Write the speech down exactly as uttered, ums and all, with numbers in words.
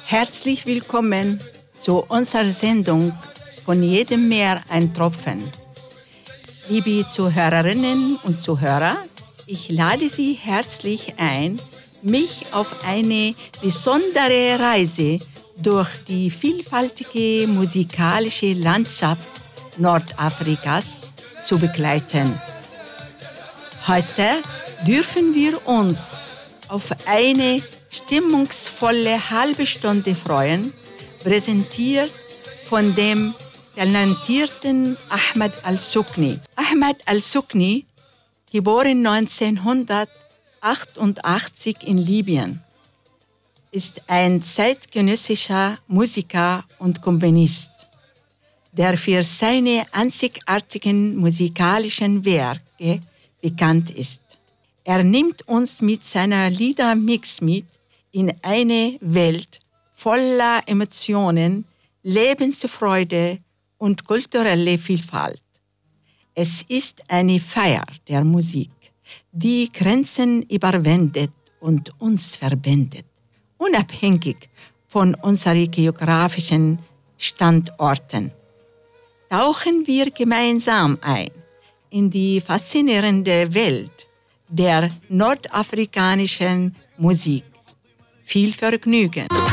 Herzlich willkommen zu unserer Sendung Von jedem Meer ein Tropfen. Liebe Zuhörerinnen und Zuhörer, ich lade Sie herzlich ein, mich auf eine besondere Reise durch die vielfältige musikalische Landschaft Nordafrikas zu begleiten. Heute dürfen wir uns auf eine stimmungsvolle halbe Stunde freuen, präsentiert von dem talentierten Ahmed Al-Soukni. Ahmed Al-Soukni, geboren neunzehnhundertachtundachtzig in Libyen, ist ein zeitgenössischer Musiker und Komponist, der für seine einzigartigen musikalischen Werke bekannt ist. Er nimmt uns mit seiner Liedermix mit in eine Welt voller Emotionen, Lebensfreude und kulturelle Vielfalt. Es ist eine Feier der Musik, die Grenzen überwindet und uns verbindet, unabhängig von unseren geografischen Standorten. Tauchen wir gemeinsam ein in die faszinierende Welt der nordafrikanischen Musik. Viel Vergnügen!